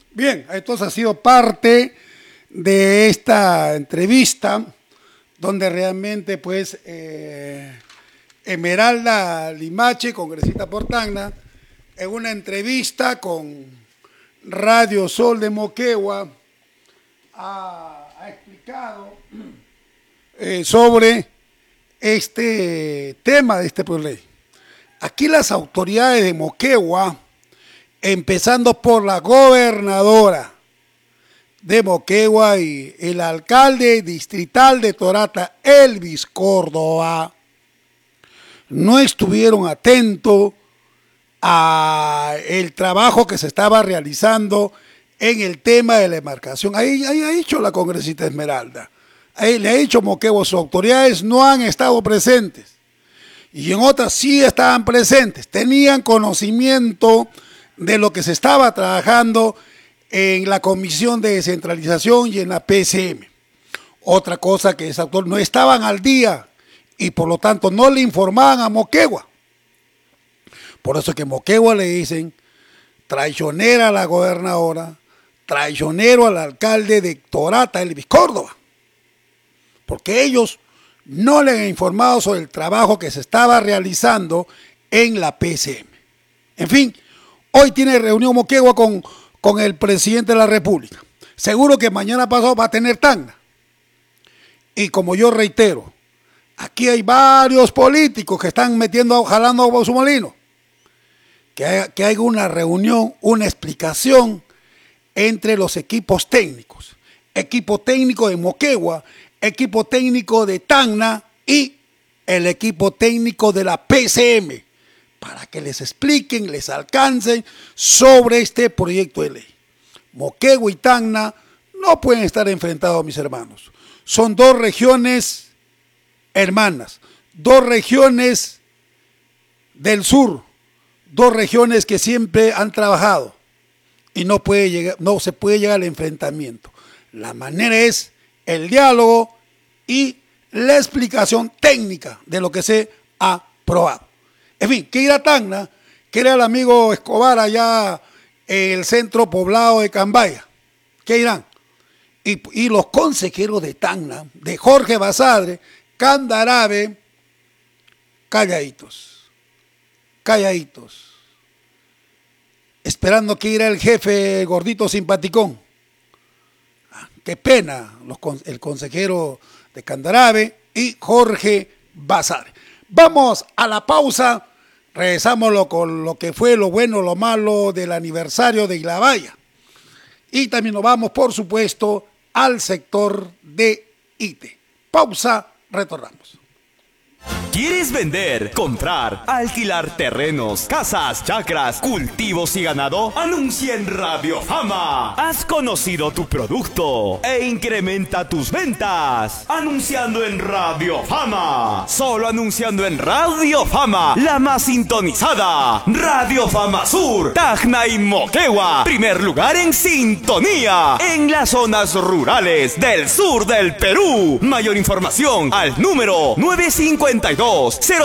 Bien, entonces ha sido parte de esta entrevista donde realmente pues Esmeralda Limache, congresista por Tacna, en una entrevista con Radio Sol de Moquegua ha explicado sobre este tema de este proyecto de ley. Aquí las autoridades de Moquegua, empezando por la gobernadora de Moquegua y el alcalde distrital de Torata, Elvis Córdoba, no estuvieron atentos a el trabajo que se estaba realizando en el tema de la demarcación. Ahí ha dicho la congresista Esmeralda, ahí le ha dicho Moquegua, sus autoridades no han estado presentes. Y en otras sí estaban presentes, tenían conocimiento de lo que se estaba trabajando en la Comisión de Descentralización y en la PCM. Otra cosa que no estaban al día y por lo tanto no le informaban a Moquegua. Por eso que Moquegua le dicen traicionera a la gobernadora, traicionero al alcalde de Torata, Elvis Córdoba, porque ellos no le han informado sobre el trabajo que se estaba realizando en la PCM. En fin, hoy tiene reunión Moquegua con el presidente de la República. Seguro que mañana pasado va a tener Tacna. Y como yo reitero, aquí hay varios políticos que están jalando agua a su molino. Que haya una reunión, una explicación entre los equipos técnicos. Equipo técnico de Moquegua, equipo técnico de Tacna y el equipo técnico de la PCM, para que les expliquen, les alcancen sobre este proyecto de ley. Moquegua y Tacna no pueden estar enfrentados, mis hermanos. Son dos regiones hermanas, dos regiones del sur, dos regiones que siempre han trabajado y no se puede llegar al enfrentamiento. La manera es el diálogo y la explicación técnica de lo que se ha probado. En fin, que ir a Tacna, que ir al amigo Escobar allá en el centro poblado de Cambaya, que irán. Y los consejeros de Tacna, de Jorge Basadre, Candarave, calladitos, esperando que irá el jefe gordito simpaticón. Qué pena el consejero de Candarave y Jorge Basadre. Vamos a la pausa, regresamos con lo que fue lo bueno, lo malo del aniversario de Ilabaya. Y también nos vamos, por supuesto, al sector de ITE. Pausa, retornamos. ¿Quieres vender, comprar, alquilar terrenos, casas, chacras, cultivos y ganado? Anuncia en Radio Fama. Has conocido tu producto e incrementa tus ventas. Anunciando en Radio Fama. Solo anunciando en Radio Fama, la más sintonizada. Radio Fama Sur, Tacna y Moquegua. Primer lugar en sintonía en las zonas rurales del sur del Perú. Mayor información al número 952